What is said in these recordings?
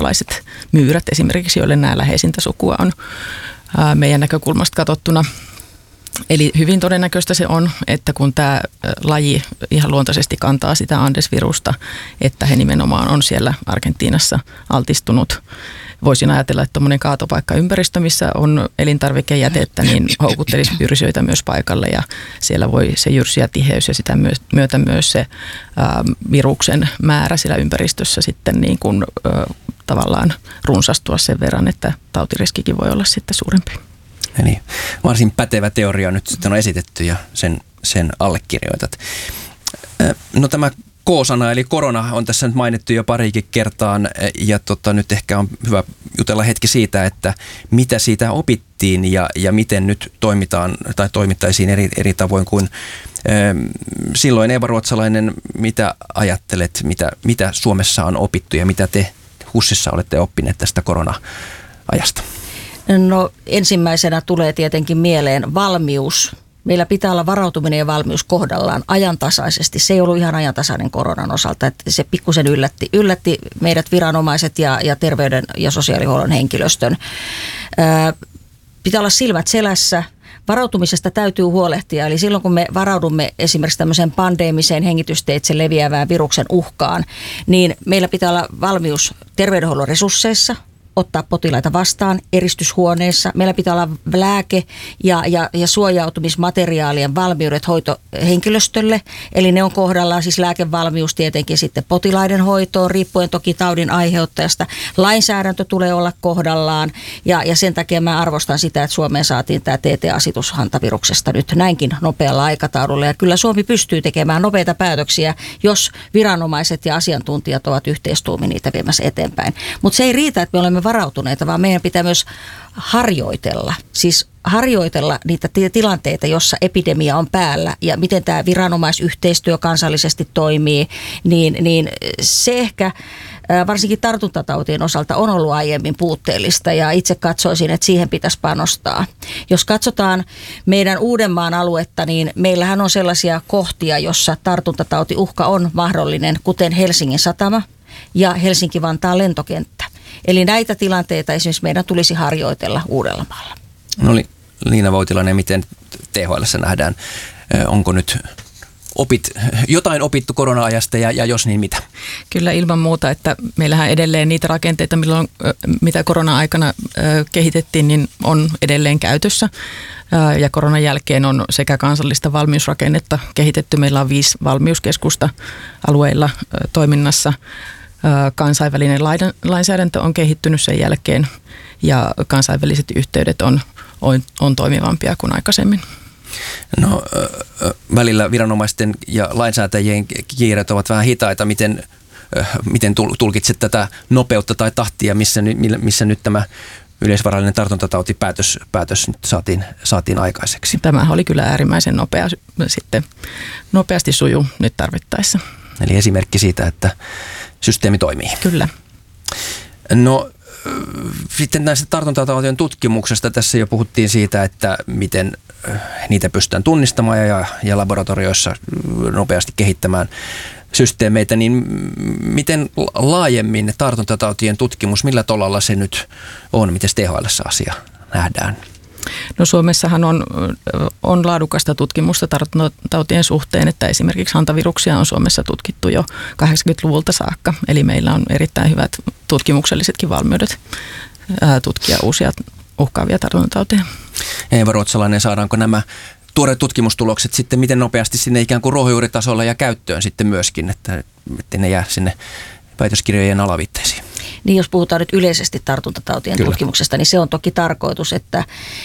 juutalaiset myyrät esimerkiksi, joille nämä läheisintä sukua on meidän näkökulmasta katsottuna. Eli hyvin todennäköistä se on, että kun tämä laji ihan luontaisesti kantaa sitä Andes-virusta, että he nimenomaan on siellä Argentiinassa altistunut. Voisin ajatella, että tuommoinen kaatopaikkaympäristö, missä on elintarvikejätettä, niin houkuttelisi jyrsijöitä myös paikalle ja siellä voi se jyrsijätiheys ja sitä myötä myös se viruksen määrä siellä ympäristössä sitten niin kuin, tavallaan runsastua sen verran, että tautiriskikin voi olla sitten suurempi. Eli varsin pätevä teoria nyt sitten on esitetty ja sen allekirjoitat. No tämä K-sana eli korona on tässä nyt mainittu jo parikin kertaan ja nyt ehkä on hyvä jutella hetki siitä, että mitä siitä opittiin ja miten nyt toimitaan tai toimittaisiin eri tavoin kuin silloin. Eeva Ruotsalainen, mitä ajattelet, mitä Suomessa on opittu ja mitä te HUSissa olette oppineet tästä korona-ajasta? No ensimmäisenä tulee tietenkin mieleen valmius. Meillä pitää olla varautuminen ja valmius kohdallaan ajantasaisesti. Se ei ollut ihan ajantasainen koronan osalta, että se pikkusen yllätti meidät viranomaiset ja terveyden ja sosiaalihuollon henkilöstön. Pitää olla silmät selässä. Varautumisesta täytyy huolehtia, eli silloin kun me varaudumme esimerkiksi tämmöiseen pandeemiseen hengitysteitse leviävään viruksen uhkaan, niin meillä pitää olla valmius terveydenhuollon resursseissa, ottaa potilaita vastaan eristyshuoneissa. Meillä pitää olla lääke- ja suojautumismateriaalien valmiudet hoitohenkilöstölle. Eli ne on kohdallaan siis lääkevalmius tietenkin sitten potilaiden hoitoon, riippuen toki taudin aiheuttajasta. Lainsäädäntö tulee olla kohdallaan ja sen takia mä arvostan sitä, että Suomeen saatiin tämä TT-asetus hantaviruksesta nyt näinkin nopealla aikataululla. Ja kyllä Suomi pystyy tekemään nopeita päätöksiä, jos viranomaiset ja asiantuntijat ovat yhteistuumin niitä viemässä eteenpäin. Mutta se ei riitä, että me olemme varautuneita, vaan meidän pitää myös harjoitella. Siis harjoitella niitä tilanteita, jossa epidemia on päällä ja miten tämä viranomaisyhteistyö kansallisesti toimii, niin se ehkä varsinkin tartuntatautien osalta on ollut aiemmin puutteellista ja itse katsoisin, että siihen pitäisi panostaa. Jos katsotaan meidän Uudenmaan aluetta, niin meillähän on sellaisia kohtia, jossa tartuntatautiuhka on mahdollinen, kuten Helsingin satama ja Helsinki-Vantaan lentokenttä. Eli näitä tilanteita esimerkiksi meidän tulisi harjoitella Uudellamaalla. No Liina Voutilainen, miten THL:ssä nähdään? Onko nyt jotain opittu korona-ajasta ja jos niin mitä? Kyllä ilman muuta, että meillähän edelleen niitä rakenteita, mitä korona-aikana kehitettiin, niin on edelleen käytössä. Ja koronan jälkeen on sekä kansallista valmiusrakennetta kehitetty. Meillä on 5 valmiuskeskusta alueilla toiminnassa. Kansainvälinen lainsäädäntö on kehittynyt sen jälkeen ja kansainväliset yhteydet on toimivampia kuin aikaisemmin. No välillä viranomaisten ja lainsäätäjien kiireet ovat vähän hitaita. Miten tulkitset tätä nopeutta tai tahtia, missä nyt tämä yleisvarallinen tartuntatautipäätös nyt saatiin aikaiseksi? Tämä oli kyllä äärimmäisen nopea sitten. Nopeasti sujuu nyt tarvittaessa. Eli esimerkki siitä, että systeemi toimii. Kyllä. No sitten näistä tartuntatautien tutkimuksesta tässä jo puhuttiin siitä, että miten niitä pystytään tunnistamaan ja laboratorioissa nopeasti kehittämään systeemeitä, niin miten laajemmin tartuntatautien tutkimus, millä tolalla se nyt on, miten THL:ssä asia nähdään? No Suomessahan on laadukasta tutkimusta tartuntatautien suhteen, että esimerkiksi hantaviruksia on Suomessa tutkittu jo 80-luvulta saakka. Eli meillä on erittäin hyvät tutkimuksellisetkin valmiudet tutkia uusia uhkaavia tartuntatauteja. Eeva Ruotsalainen, saadaanko nämä tuoreet tutkimustulokset sitten miten nopeasti sinne ikään kuin ruohonjuuritasolla ja käyttöön sitten myöskin, että ne jää sinne väitöskirjojen alaviitteisiin? Niin jos puhutaan nyt yleisesti tartuntatautien tutkimuksesta, niin se on toki tarkoitus, että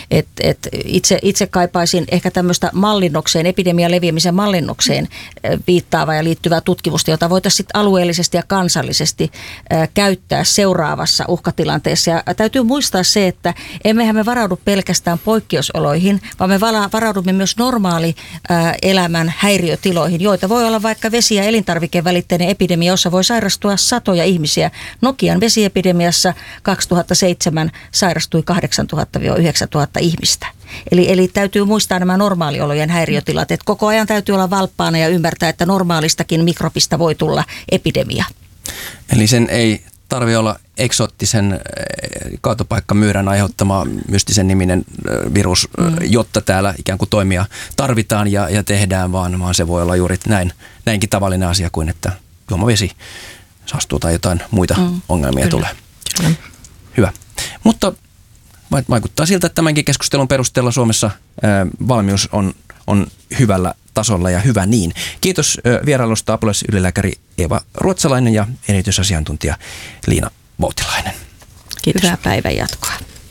itse kaipaisin ehkä tämmöistä mallinnokseen, epidemian leviämisen mallinnokseen viittaavaa ja liittyvää tutkimusta, jota voitaisiin sitten alueellisesti ja kansallisesti käyttää seuraavassa uhkatilanteessa. Ja täytyy muistaa se, että emmehän me varaudu pelkästään poikkeusoloihin, vaan me varaudumme myös normaali elämän häiriötiloihin, joita voi olla vaikka vesi- ja elintarvikevälitteinen epidemia, jossa voi sairastua satoja ihmisiä. Nokian vesiepidemiassa 2007 sairastui 8,000–9,000 ihmistä. Eli täytyy muistaa nämä normaaliolojen häiriötilat, että koko ajan täytyy olla valppaana ja ymmärtää, että normaalistakin mikrobista voi tulla epidemia. Eli sen ei tarvitse olla eksoottisen kaatopaikkamyyrän aiheuttama mystisen niminen virus, jotta täällä ikään kuin toimia tarvitaan ja tehdään, vaan se voi olla juuri näinkin tavallinen asia kuin, että juomavesi saastuu tai jotain muita ongelmia tulee. Kyllä. Hyvä. Mutta vaikuttaa siltä, että tämänkin keskustelun perusteella Suomessa valmius on hyvällä tasolla ja hyvä niin. Kiitos vierailusta apulaisylilääkäri Eeva Ruotsalainen ja erityisasiantuntija Liina Voutilainen. Kiitos. Hyvää päivän jatkoa.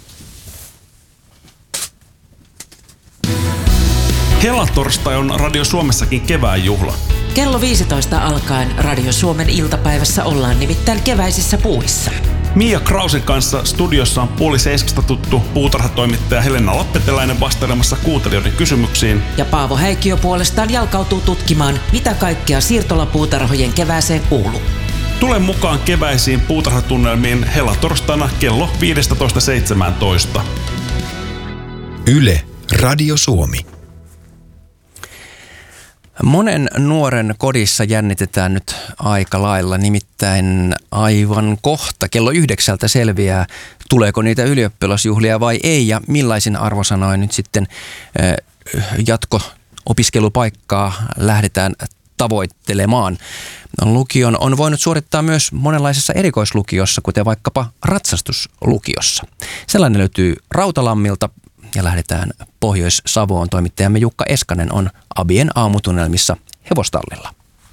Helatorstai on Radio Suomessakin kevään juhla. Kello 15 alkaen Radio Suomen iltapäivässä ollaan nimittäin keväisissä puuhissa. Mia Krausen kanssa studiossa on 6:30 tuttu puutarhatoimittaja Helena Lappeteläinen vastailemassa kuuntelijoiden kysymyksiin. Ja Paavo Häikkiö puolestaan jalkautuu tutkimaan, mitä kaikkea siirtolapuutarhojen kevääseen kuuluu. Tule mukaan keväisiin puutarhatunnelmiin helatorstaina kello 15.17. Yle, Radio Suomi. Monen nuoren kodissa jännitetään nyt aika lailla, nimittäin aivan kohta kello 9 selviää, tuleeko niitä ylioppilasjuhlia vai ei ja millaisin arvosanoin nyt sitten jatko-opiskelupaikkaa lähdetään tavoittelemaan. Lukion on voinut suorittaa myös monenlaisessa erikoislukiossa, kuten vaikkapa ratsastuslukiossa. Sellainen löytyy Rautalammilta. Ja lähdetään Pohjois-Savoon. Toimittajamme Jukka Eskanen on Abien aamutunnelmissa hevostallilla.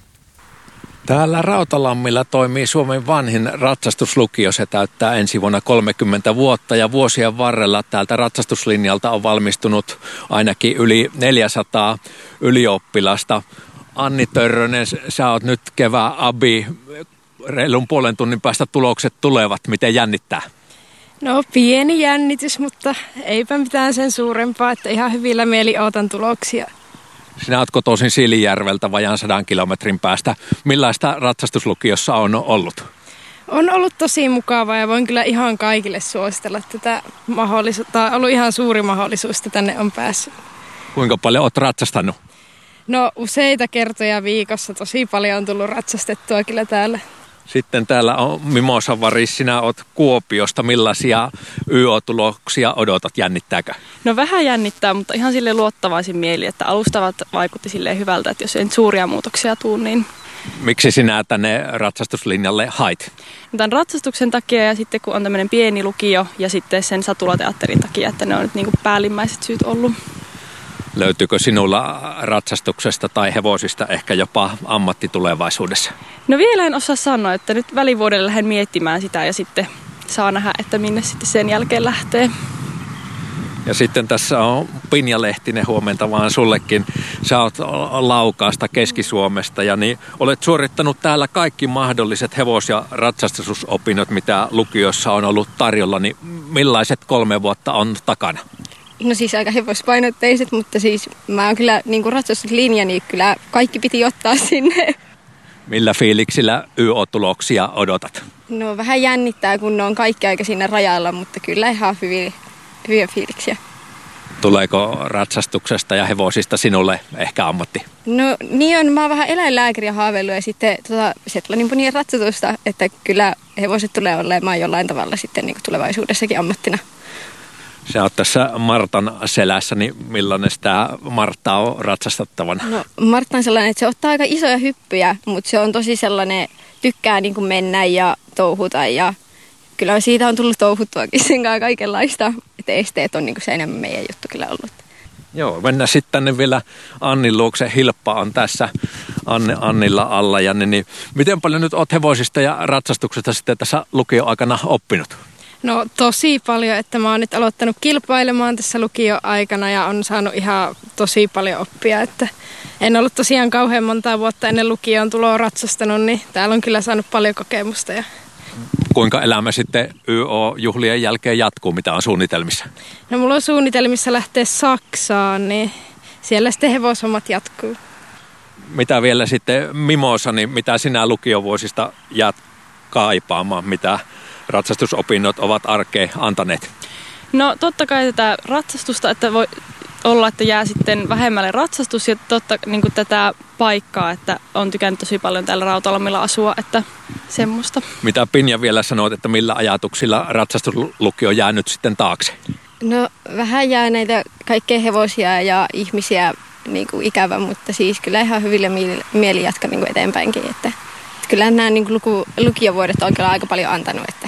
Täällä Rautalammilla toimii Suomen vanhin ratsastuslukio. Se täyttää ensi vuonna 30 vuotta ja vuosien varrella täältä ratsastuslinjalta on valmistunut ainakin yli 400 ylioppilasta. Anni Törrönen, sä oot nyt kevään abi. Reilun puolen tunnin päästä tulokset tulevat. Miten jännittää? No pieni jännitys, mutta eipä mitään sen suurempaa, että ihan hyvillä mieli ootan tuloksia. Sinä oot kotoisin Siilinjärveltä vajaan 100 kilometrin päästä. Millaista ratsastuslukiossa on ollut? On ollut tosi mukavaa ja voin kyllä ihan kaikille suositella tätä mahdollisuutta. On ollut ihan suuri mahdollisuus, että tänne on päässyt. Kuinka paljon oot ratsastanut? No useita kertoja viikossa. Tosi paljon on tullut ratsastettua kyllä täällä. Sitten täällä on Mimosa Varis, sinä oot Kuopiosta. Millaisia YO-tuloksia odotat? Jännittääkö? No vähän jännittää, mutta ihan sille luottavaisin mieli, että alustavat vaikutti silleen hyvältä, että jos ei nyt suuria muutoksia tuu, niin... Miksi sinä tänne ratsastuslinjalle hait? Tämän ratsastuksen takia ja sitten kun on tämmöinen pieni lukio ja sitten sen satulateatterin takia, että ne on nyt niin kuin päällimmäiset syyt ollut. Löytyykö sinulla ratsastuksesta tai hevosista ehkä jopa ammatti tulevaisuudessa? No vielä en osaa sanoa, että nyt välivuodelle lähden miettimään sitä ja sitten saa nähdä, että minne sitten sen jälkeen lähtee. Ja sitten tässä on Pinja Lehtinen, huomenta vaan sullekin. Sä oot Laukaasta, Keski-Suomesta ja niin olet suorittanut täällä kaikki mahdolliset hevos- ja ratsastusopinnot, mitä lukiossa on ollut tarjolla. Niin millaiset 3 vuotta on takana? No siis aika hevospainotteiset, mutta siis mä oon kyllä niin kuin ratsastuslinja, niin kyllä kaikki piti ottaa sinne. Millä fiiliksillä YO-tuloksia odotat? No vähän jännittää, kun ne on kaikki aika siinä rajalla, mutta kyllä ihan hyviä fiiliksiä. Tuleeko ratsastuksesta ja hevosista sinulle ehkä ammatti? No niin on, mä oon vähän eläinlääkäriä haaveillut ja sitten Setlanin ratsatusta, että kyllä hevoset tulee olemaan jollain tavalla sitten niin kuin tulevaisuudessakin ammattina. Sä oot tässä Martan selässä, niin millainen tämä Martta on ratsastettavana? No Martta on sellainen, että se ottaa aika isoja hyppyjä, mutta se on tosi sellainen, tykkää niin kuin mennä ja touhuta ja kyllä siitä on tullut touhuttuakin sen kanssa kaikenlaista, että esteet on niin kuin se enemmän meidän juttu kyllä ollut. Joo, mennään sitten tänne vielä Annin luokse. Hilppa on tässä Annilla alla. Ja niin, miten paljon nyt oot hevosista ja ratsastuksesta sitten tässä lukioaikana oppinut? No tosi paljon, että mä oon nyt aloittanut kilpailemaan tässä lukioaikana ja on saanut ihan tosi paljon oppia, että en ollut tosiaan kauhean montaa vuotta ennen lukioon tuloa ratsastanut, niin täällä on kyllä saanut paljon kokemusta. Kuinka elämä sitten YO-juhlien jälkeen jatkuu, mitä on suunnitelmissa? No mulla on suunnitelmissa lähteä Saksaan, niin siellä sitten hevoshommat jatkuu. Mitä vielä sitten Mimosa, niin mitä sinä lukiovuosista jäät kaipaamaan, mitä ratsastusopinnot ovat arkeen antaneet? No totta kai tätä ratsastusta, että olla, että jää sitten vähemmälle ratsastus ja niin kuin tätä paikkaa, että on tykännyt tosi paljon täällä Rautalammilla asua, että semmoista. Mitä Pinja vielä sanoit, että millä ajatuksilla ratsastuslukio jää nyt sitten taakse? No vähän jää näitä kaikkea hevosia ja ihmisiä niin kuin ikävä, mutta siis kyllä ihan hyvillä mieli jatka niin kuin eteenpäinkin. Että kyllä nämä niin kuin lukiovuodet on kyllä aika paljon antanut. Että.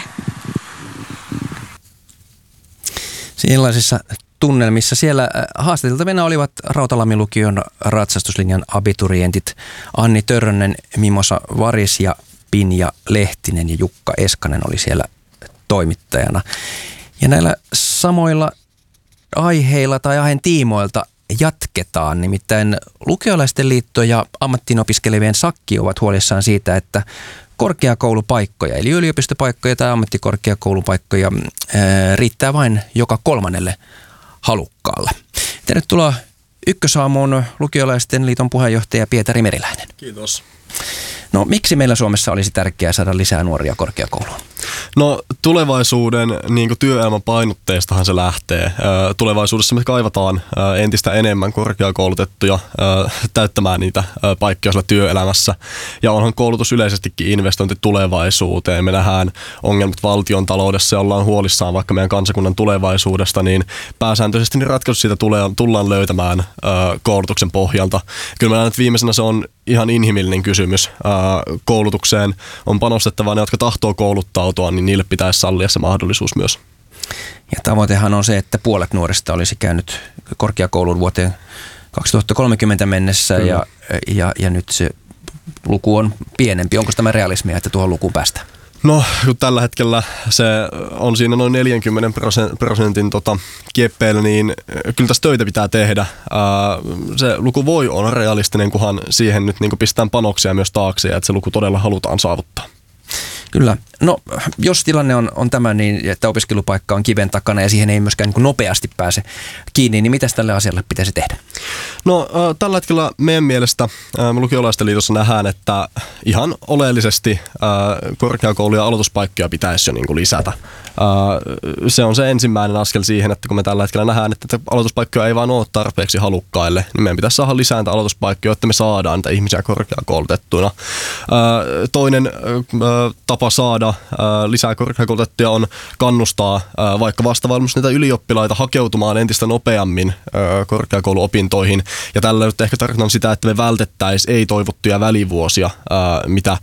Sellaisissa tunnelmissa siellä haastateltavina olivat Rautalammin lukion ratsastuslinjan abiturientit Anni Törrönen, Mimosa Varis ja Pinja Lehtinen ja Jukka Eskanen oli siellä toimittajana. Ja näillä samoilla aiheilla tai aiheen tiimoilta jatketaan. Nimittäin Lukiolaisten liitto ja ammattiin opiskelevien sakki ovat huolissaan siitä, että korkeakoulupaikkoja, eli yliopistopaikkoja tai ammattikorkeakoulupaikkoja riittää vain joka 3. halukkaalle. Tervetuloa Ykkösaamuun Lukiolaisten liiton puheenjohtaja Pietari Meriläinen. Kiitos. No miksi meillä Suomessa olisi tärkeää saada lisää nuoria korkeakouluun? No tulevaisuuden niin työelämän painotteestahan se lähtee. Tulevaisuudessa me kaivataan entistä enemmän korkeakoulutettuja täyttämään niitä paikkoja siellä työelämässä. Ja onhan koulutus yleisestikin investointi tulevaisuuteen. Me nähdään ongelmat valtion taloudessa ja ollaan huolissaan vaikka meidän kansakunnan tulevaisuudesta, niin pääsääntöisesti niin ratkaisu siitä tullaan löytämään koulutuksen pohjalta. Kyllä mä näen, että viimeisenä se on ihan inhimillinen kysymys. Koulutukseen on panostettava ne, jotka tahtoo kouluttautua, niin niille pitäisi sallia se mahdollisuus myös. Ja tavoitehan on se, että puolet nuorista olisi käynyt korkeakoulun vuoteen 2030 mennessä ja nyt se luku on pienempi. Onko tämä realismia, että tuohon lukuun päästään? No, tällä hetkellä se on siinä noin 40% kieppeillä, niin kyllä tässä töitä pitää tehdä. Se luku voi olla realistinen, kunhan siihen nyt niin pistetään panoksia myös taakse ja että se luku todella halutaan saavuttaa. Kyllä. No, jos tilanne on tämä, niin että opiskelupaikka on kiven takana ja siihen ei myöskään niin nopeasti pääse kiinni, niin mitä tälle asialle pitäisi tehdä? No, tällä hetkellä meidän mielestä me Lukiolaisten liitossa nähdään, että ihan oleellisesti korkeakouluja aloituspaikkoja pitäisi jo niin kuin lisätä. Se on se ensimmäinen askel siihen, että kun me tällä hetkellä nähdään, että aloituspaikkoja ei vaan ole tarpeeksi halukkaille, niin meidän pitäisi saada lisää aloituspaikkoja, jotta me saadaan niitä ihmisiä korkeakoulutettuina. Toinen tapa saada lisää korkeakoulutettuja on kannustaa vaikka vastavalmistuneita ylioppilaita hakeutumaan entistä nopeammin korkeakouluopintoihin. Ja tällä nyt ehkä tarkoitan sitä, että me vältettäisiin ei-toivottuja välivuosia, mitä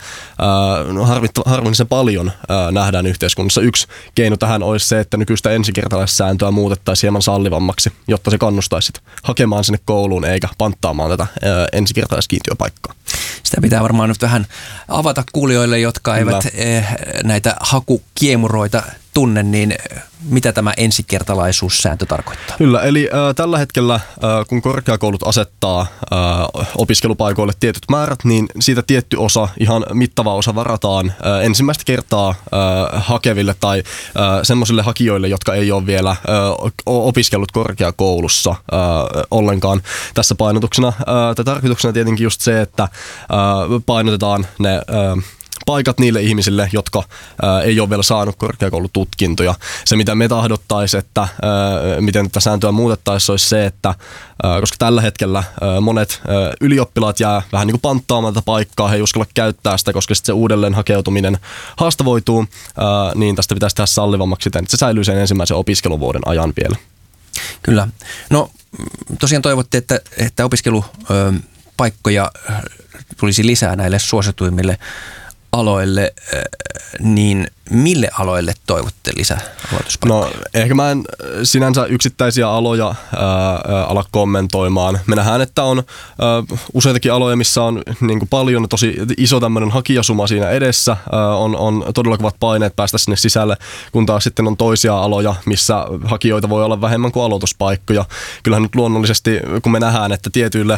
harvinaisen paljon nähdään yhteiskunnassa. Yksi keino tähän olisi se, että nykyistä ensikertalaissääntöä muutettaisiin hieman sallivammaksi, jotta se kannustaisi hakemaan sinne kouluun eikä panttaamaan tätä ensikertalaiskiintiöpaikkaa. Sitä pitää varmaan nyt vähän avata kuulijoille, jotka eivät näitä hakukiemuroita tunne, niin mitä tämä ensikertalaisuussääntö tarkoittaa? Kyllä, eli tällä hetkellä kun korkeakoulut asettaa opiskelupaikoille tietyt määrät, niin siitä tietty osa, ihan mittava osa varataan ensimmäistä kertaa hakeville tai semmoisille hakijoille, jotka ei ole vielä opiskellut korkeakoulussa ollenkaan. Tässä painotuksena tai tarkoituksena tietenkin just se, että painotetaan ne paikat niille ihmisille, jotka ei ole vielä saanut korkeakoulututkintoja. Se, mitä me tahdottaisiin, että miten tätä sääntöä muutettaisiin, olisi se, että koska tällä hetkellä monet ylioppilaat jää vähän niin kuin panttaamaan tätä paikkaa, he ei uskalla käyttää sitä, koska sitten se uudelleen hakeutuminen haastavoituu, niin tästä pitäisi tehdä sallivammaksi siten, että se säilyy sen ensimmäisen opiskeluvuoden ajan vielä. Kyllä. No tosiaan toivotte, että opiskelupaikkoja tulisi lisää näille suosituimmille aloille, niin mille aloille toivotte lisää aloituspaikkoja? No ehkä mä en sinänsä yksittäisiä aloja ala kommentoimaan. Me nähdään, että on useitakin aloja, missä on niin kuin paljon tosi iso tämmöinen hakijasuma siinä edessä. On todella kovat paineet päästä sinne sisälle, kun taas sitten on toisia aloja, missä hakijoita voi olla vähemmän kuin aloituspaikkoja. Kyllähän nyt luonnollisesti, kun me nähdään, että tietyille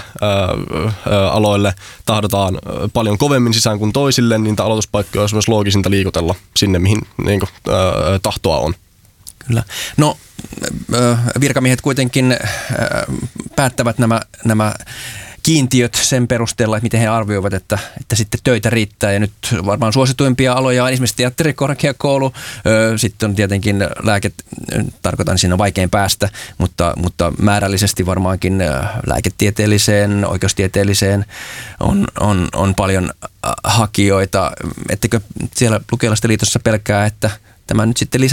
aloille tahdotaan paljon kovemmin sisään kuin toisille, niin aloituspaikkoja olisi myös loogisinta liikutella sinne, mihin niin kuin, tahtoa on. Kyllä. No virkamiehet kuitenkin päättävät nämä kiintiöt sen perusteella, että miten he arvioivat, että sitten töitä riittää. Ja nyt varmaan suosituimpia aloja on esimerkiksi teatterikorkeakoulu, sitten on tietenkin tarkoitan siinä vaikein päästä, mutta määrällisesti varmaankin lääketieteelliseen, oikeustieteelliseen on paljon hakijoita. Ettekö siellä Lukiolaisten liitossa pelkää, että tämä nyt sitten